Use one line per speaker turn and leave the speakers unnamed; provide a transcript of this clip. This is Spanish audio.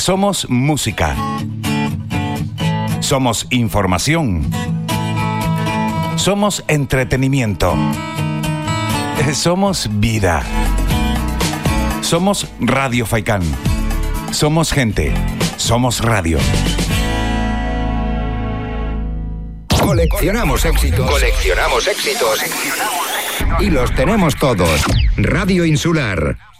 Somos música. Somos información. Somos entretenimiento. Somos vida. Somos Radio Faikán. Somos gente. Somos radio.
Coleccionamos éxitos. Coleccionamos éxitos. Y los tenemos todos. Radio Insular.